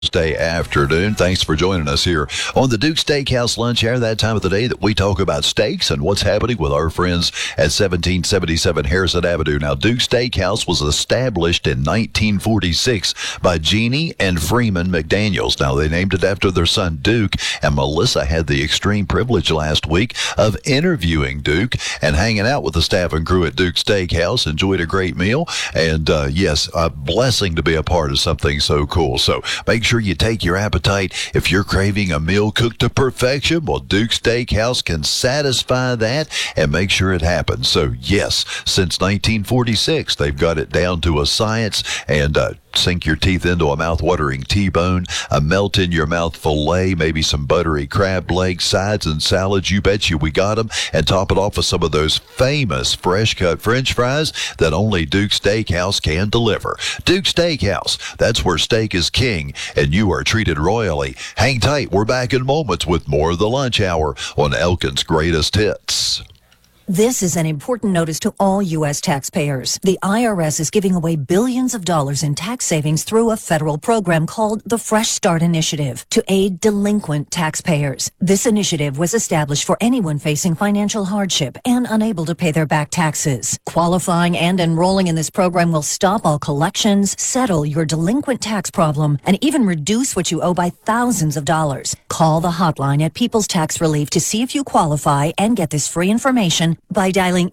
Thursday afternoon. Thanks for joining us here on the Duke Steakhouse Lunch Hour, that time of the day that we talk about steaks and what's happening with our friends at 1777 Harrison Avenue. Now, Duke Steakhouse was established in 1946 by Jeannie and Freeman McDaniels. Now, they named it after their son, Duke, and Melissa had the extreme privilege last week of interviewing Duke and hanging out with the staff and crew at Duke Steakhouse. Enjoyed a great meal, and yes, a blessing to be a part of something so cool. So make sure you take your appetite. If you're craving a meal cooked to perfection, well, Duke Steakhouse can satisfy that and make sure it happens. So yes, since 1946, they've got it down to a science, and sink your teeth into a mouth-watering T-bone, a melt-in-your-mouth filet, maybe some buttery crab legs, sides and salads. You bet you we got them. And top it off with some of those famous fresh-cut French fries that only Duke Steakhouse can deliver. Duke Steakhouse, that's where steak is king, and you are treated royally. Hang tight. We're back in moments with more of the Lunch Hour on Elkin's Greatest Hits. This is an important notice to all U.S. taxpayers. The IRS is giving away billions of dollars in tax savings through a federal program called the Fresh Start Initiative to aid delinquent taxpayers. This initiative was established for anyone facing financial hardship and unable to pay their back taxes. Qualifying and enrolling in this program will stop all collections, settle your delinquent tax problem, and even reduce what you owe by thousands of dollars. Call the hotline at People's Tax Relief to see if you qualify and get this free information by dialing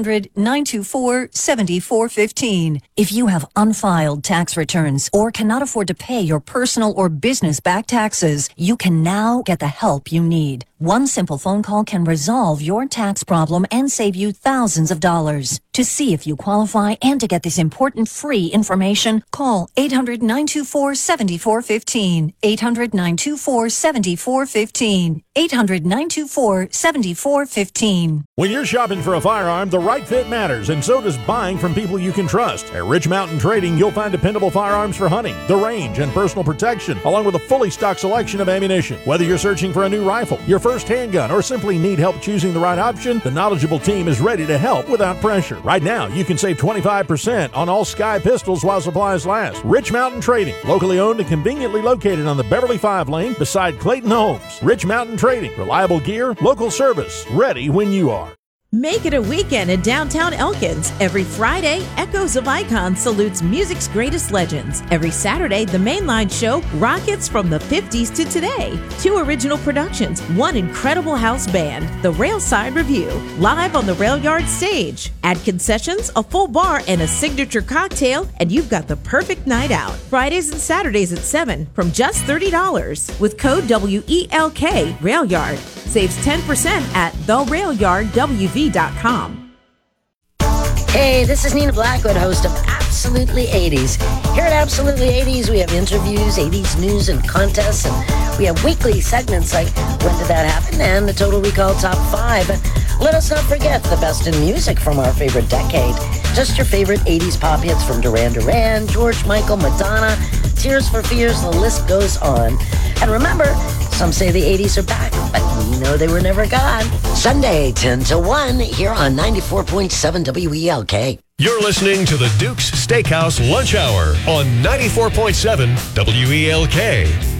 800-924-7415. If you have unfiled tax returns or cannot afford to pay your personal or business back taxes, you can now get the help you need. One simple phone call can resolve your tax problem and save you thousands of dollars. To see if you qualify and to get this important free information, call 800-924-7415. 800-924-7415. 800-924-7415. When you're shopping for a firearm, the right fit matters, and so does buying from people you can trust. At Rich Mountain Trading, you'll find dependable firearms for hunting, the range, and personal protection, along with a fully stocked selection of ammunition. Whether you're searching for a new rifle, your first handgun, or simply need help choosing the right option, the knowledgeable team is ready to help without pressure. Right now, you can save 25% on all Sky pistols while supplies last. Rich Mountain Trading, locally owned and conveniently located on the Beverly 5 lane beside Clayton Homes. Rich Mountain Trading, reliable gear, local service, ready when you are. Make it a weekend in downtown Elkins. Every Friday, Echoes of Icon salutes music's greatest legends. Every Saturday, the Mainline Show rockets from the 50s to today. 2 original productions, 1 incredible house band, the Railside Review, live on the Rail Yard stage. Add concessions, a full bar, and a signature cocktail, and you've got the perfect night out. Fridays and Saturdays at 7 from just $30. With code WELK, Rail Yard. Saves 10% at therailyardwv.com. Hey, this is Nina Blackwood, host of Absolutely 80s. Here at Absolutely 80s, we have interviews, 80s news and contests, and we have weekly segments like When Did That Happen? And the Total Recall Top 5. Let us not forget the best in music from our favorite decade. Just your favorite 80s pop hits from Duran Duran, George Michael, Madonna, Tears for Fears, the list goes on. And remember, some say the 80s are back, but we know they were never gone. Sunday, 10 to 1, here on 94.7 WELK. You're listening to the Duke's Steakhouse Lunch Hour on 94.7 WELK.